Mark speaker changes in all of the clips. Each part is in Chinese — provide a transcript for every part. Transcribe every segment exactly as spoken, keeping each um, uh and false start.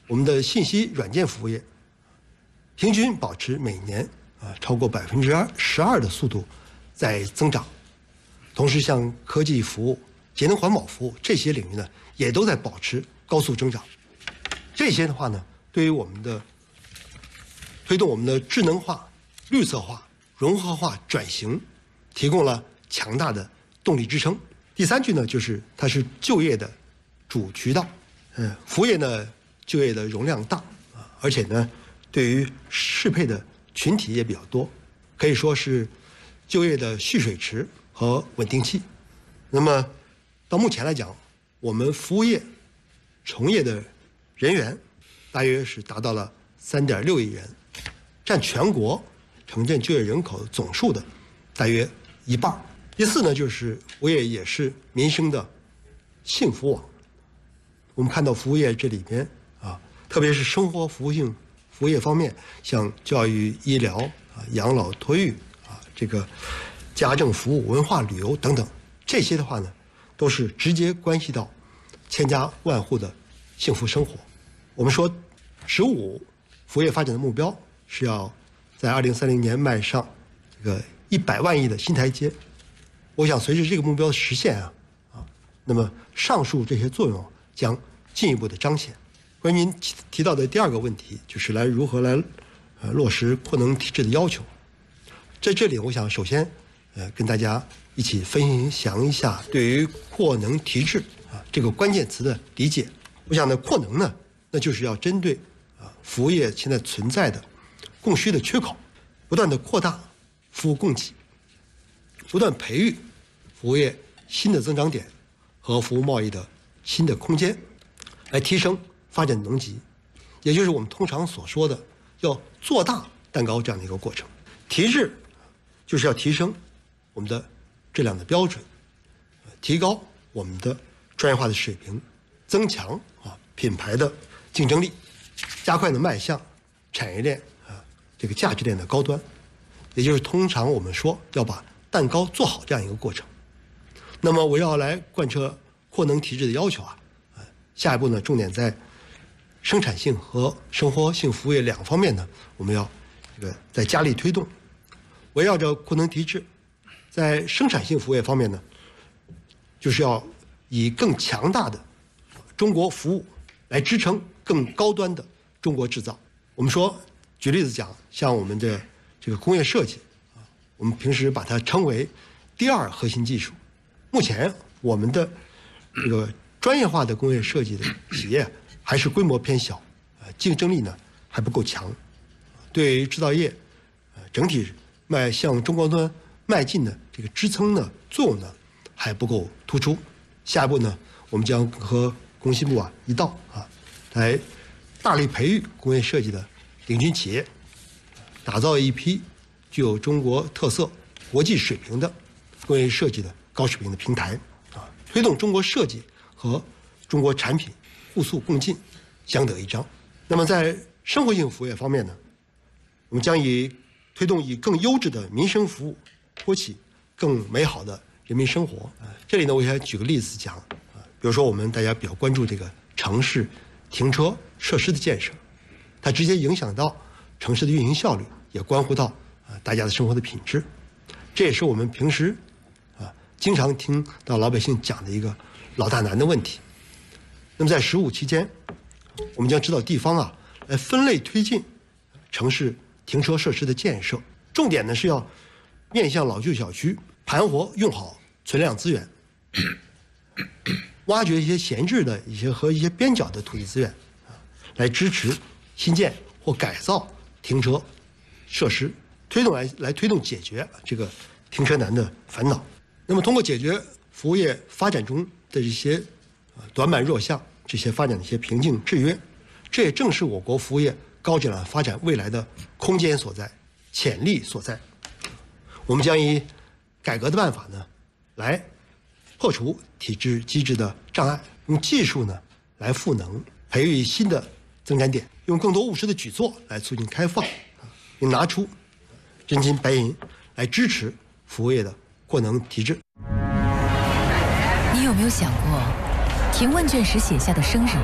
Speaker 1: 我们的信息软件服务业平均保持每年啊超过百分之十二的速度在增长，同时像科技服务、节能环保服务这些领域呢，也都在保持高速增长。这些的话呢，对于我们的推动我们的智能化、绿色化、融合化转型，提供了强大的动力支撑。第三句呢，就是它是就业的主渠道。嗯，服务业呢，就业的容量大啊，而且呢，对于适配的群体也比较多，可以说是就业的蓄水池和稳定器。那么到目前来讲，我们服务业从业的人员大约是达到了三点六亿人，占全国城镇就业人口总数的大约一半。第四呢，就是服务业也是民生的幸福网。我们看到服务业这里边啊，特别是生活服务性服务业方面，像教育、医疗啊、养老、托育啊，这个家政服务、文化旅游等等，这些的话呢，都是直接关系到千家万户的幸福生活。我们说，十五服务业发展的目标是要在二零三零年迈上这个一百万亿的新台阶。我想随着这个目标的实现啊啊，那么上述这些作用将进一步的彰显。关于您提提到的第二个问题，就是来如何来呃落实扩能提质的要求。在这里，我想首先呃跟大家一起分享一下对于扩能提质啊这个关键词的理解。我想呢，扩能呢，那就是要针对啊服务业现在存在的供需的缺口，不断的扩大服务供给，不断培育服务业新的增长点和服务贸易的新的空间，来提升发展能级，也就是我们通常所说的要做大蛋糕这样的一个过程。提质就是要提升我们的质量的标准，提高我们的专业化的水平，增强啊品牌的竞争力，加快的迈向产业链啊这个价值链的高端，也就是通常我们说要把蛋糕做好这样一个过程。那么我要来贯彻扩能提质的要求啊，下一步呢，重点在生产性和生活性服务业两方面呢，我们要这个再加力推动，围绕着扩能提质，在生产性服务业方面呢，就是要以更强大的中国服务来支撑更高端的中国制造。我们说，举例子讲，像我们的这个工业设计啊，我们平时把它称为第二核心技术。目前我们的这个专业化的工业设计的企业还是规模偏小，呃，竞争力呢还不够强，对制造业呃整体迈向中高端迈进的这个支撑的作用呢还不够突出。下一步呢，我们将和工信部啊一道啊，来大力培育工业设计的领军企业，打造一批具有中国特色、国际水平的工业设计的高水平的平台啊，推动中国设计和中国产品互诉共进，相得益彰。那么在生活性服务业方面呢，我们将以推动以更优质的民生服务，托起更美好的人民生活。这里呢，我想举个例子讲啊，比如说我们大家比较关注这个城市停车设施的建设，它直接影响到城市的运行效率，也关乎到啊大家的生活的品质。这也是我们平时啊经常听到老百姓讲的一个老大难的问题。那么在十五期间，我们将指导地方啊来分类推进城市停车设施的建设，重点呢是要面向老旧小区盘活用好存量资源，挖掘一些闲置的一些和一些边角的土地资源啊，来支持新建或改造停车设施，推动来来推动解决这个停车难的烦恼。那么通过解决服务业发展中的这些短板弱项，这些发展的一些瓶颈制约，这也正是我国服务业高质量发展未来的空间所在、潜力所在。我们将以改革的办法呢，来破除体制机制的障碍，用技术呢来赋能，培育新的增长点，用更多务实的举措来促进开放，并拿出真金白银来支持服务业的扩能提质。
Speaker 2: 你有没有想过，填问卷时写下的生日，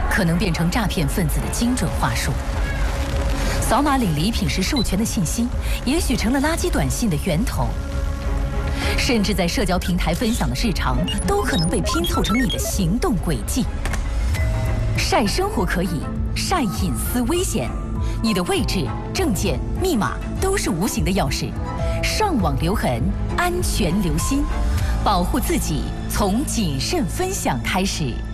Speaker 2: 可能变成诈骗分子的精准话术。扫码领礼品时授权的信息，也许成了垃圾短信的源头。甚至在社交平台分享的日常，都可能被拼凑成你的行动轨迹。晒生活可以，晒隐私危险。你的位置、证件、密码都是无形的钥匙。上网留痕，安全留心，保护自己从谨慎分享开始。